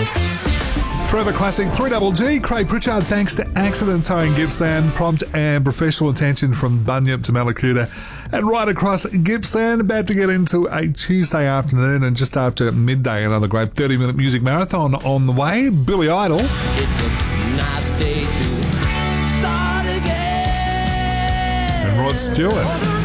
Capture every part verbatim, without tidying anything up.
Forever Classic three Double G. Craig Pritchard, thanks to Accident Towing Gippsland. Prompt and professional attention from Bunyip to Malakuta and right across Gippsland. About to get into a Tuesday afternoon, and just after midday, another great thirty-minute music marathon on the way. Billy Idol. It's a nice day to start again. And Rod Stewart.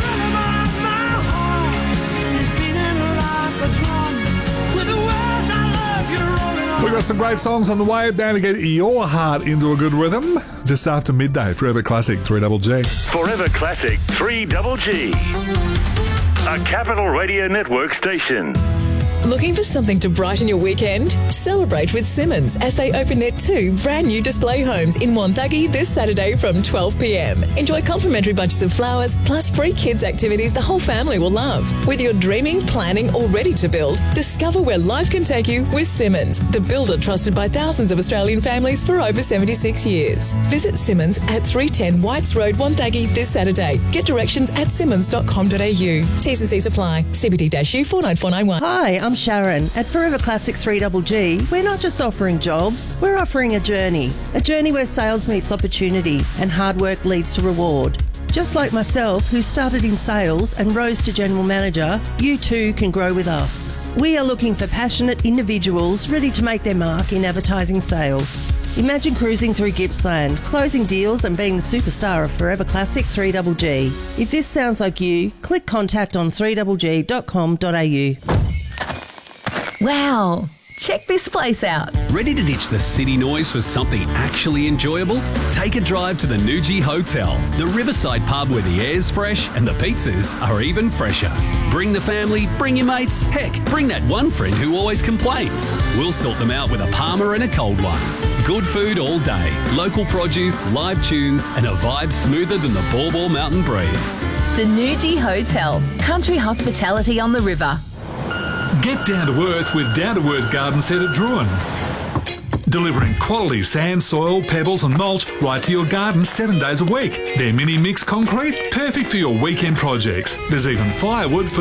We've got some great songs on the way. Bound to get your heart into a good rhythm. Just after midday, Forever Classic three Double G. Forever Classic three Double G. A Capital Radio Network station. Looking for something to brighten your weekend? Celebrate with Simmons as they open their two brand new display homes in Wonthaggi this Saturday from twelve p m. Enjoy complimentary bunches of flowers plus free kids activities the whole family will love. Whether you're dreaming, planning or ready to build, discover where life can take you with Simmons, the builder trusted by thousands of Australian families for over seventy-six years. Visit Simmons at three ten Whites Road, Wonthaggi this Saturday. Get directions at simmons dot com dot a u. T's and C's apply. C B D U four nine four nine one. Hi, I'm Sharon. At Forever Classic three Double G, we're not just offering jobs, we're offering a journey. A journey where sales meets opportunity and hard work leads to reward. Just like myself, who started in sales and rose to general manager, you too can grow with us. We are looking for passionate individuals ready to make their mark in advertising sales. Imagine cruising through Gippsland, closing deals and being the superstar of Forever Classic three Double G. If this sounds like you, click contact on three double g dot com dot a u. Wow, check this place out. Ready to ditch the city noise for something actually enjoyable? Take a drive to the Nuji Hotel, the riverside pub where the air's fresh and the pizzas are even fresher. Bring the family, bring your mates, heck, bring that one friend who always complains. We'll sort them out with a Palmer and a cold one. Good food all day, local produce, live tunes and a vibe smoother than the Baw Baw Mountain breeze. The Nuji Hotel, country hospitality on the river. Get down to earth with Down to Earth Garden Set at Druin. Delivering quality sand, soil, pebbles and mulch right to your garden seven days a week. Their mini mix concrete, perfect for your weekend projects. There's even firewood for